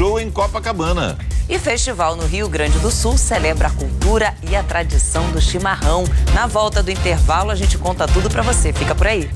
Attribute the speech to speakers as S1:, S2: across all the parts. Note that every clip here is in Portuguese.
S1: show em Copacabana.
S2: E festival no Rio Grande do Sul celebra a cultura e a tradição do chimarrão. Na volta do intervalo, a gente conta tudo pra você. Fica por aí.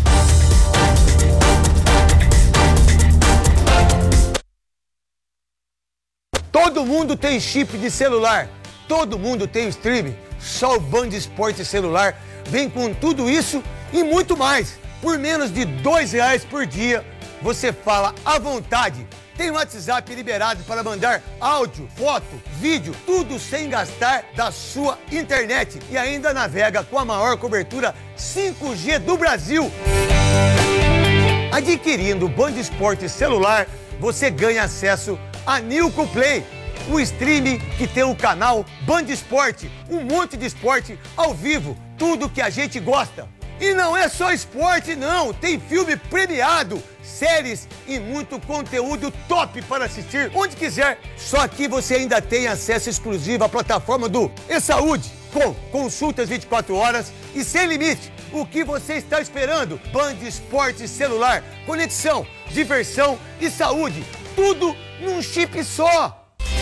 S3: Todo mundo tem chip de celular. Todo mundo tem o streaming. Só o Band Esporte Celular vem com tudo isso e muito mais. Por menos de R$2 por dia, você fala à vontade. Tem o WhatsApp liberado para mandar áudio, foto, vídeo, tudo sem gastar da sua internet. E ainda navega com a maior cobertura 5G do Brasil. Adquirindo o Band Esporte Celular, você ganha acesso a Nilco Play, o streaming que tem o canal Band Esporte, um monte de esporte ao vivo, tudo que a gente gosta. E não é só esporte não, tem filme premiado, séries e muito conteúdo top para assistir onde quiser. Só que você ainda tem acesso exclusivo à plataforma do eSaúde, com consultas 24 horas e sem limite. O que você está esperando? Band Esporte Celular, conexão, diversão e saúde, tudo num chip só.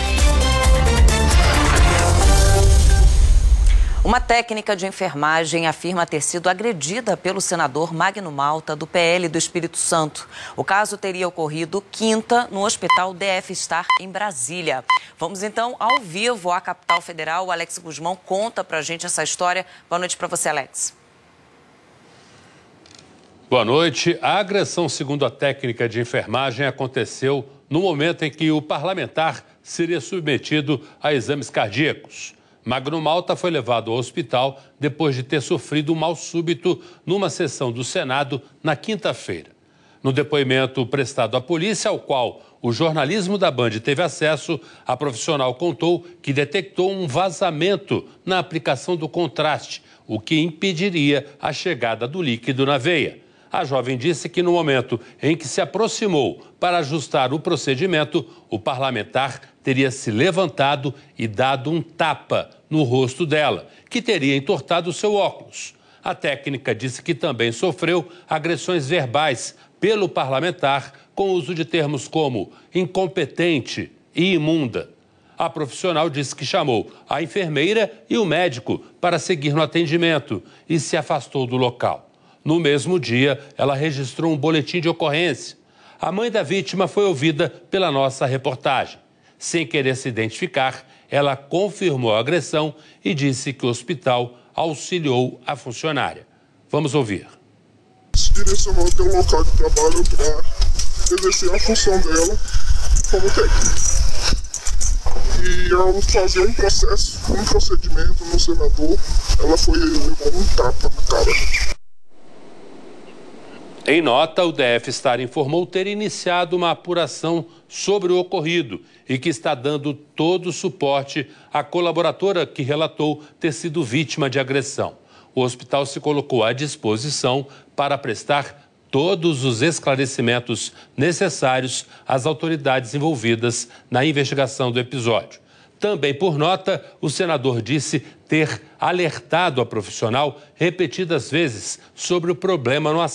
S2: Uma técnica de enfermagem afirma ter sido agredida pelo senador Magno Malta, do PL do Espírito Santo. O caso teria ocorrido quinta no Hospital DF Star, em Brasília. Vamos então ao vivo à capital federal. O Alex Guzmão conta pra gente essa história. Boa noite pra você, Alex.
S4: Boa noite. A agressão, segundo a técnica de enfermagem, aconteceu no momento em que o parlamentar seria submetido a exames cardíacos. Magno Malta foi levado ao hospital depois de ter sofrido um mal súbito numa sessão do Senado na quinta-feira. No depoimento prestado à polícia, ao qual o jornalismo da Band teve acesso, a profissional contou que detectou um vazamento na aplicação do contraste, o que impediria a chegada do líquido na veia. A jovem disse que no momento em que se aproximou para ajustar o procedimento, o parlamentar teria se levantado e dado um tapa no rosto dela, que teria entortado seu óculos. A técnica disse que também sofreu agressões verbais pelo parlamentar, com uso de termos como incompetente e imunda. A profissional disse que chamou a enfermeira e o médico para seguir no atendimento e se afastou do local. No mesmo dia, ela registrou um boletim de ocorrência. A mãe da vítima foi ouvida pela nossa reportagem. Sem querer se identificar, ela confirmou a agressão e disse que o hospital auxiliou a funcionária. Vamos ouvir.
S5: Se direcionou até o local de trabalho para exercer a função dela como técnica. E ao fazer um procedimento no senador, ela foi levando um tapa na cara.
S4: Em nota, o DF Star informou ter iniciado uma apuração sobre o ocorrido e que está dando todo o suporte à colaboradora que relatou ter sido vítima de agressão. O hospital se colocou à disposição para prestar todos os esclarecimentos necessários às autoridades envolvidas na investigação do episódio. Também por nota, o senador disse ter alertado a profissional repetidas vezes sobre o problema no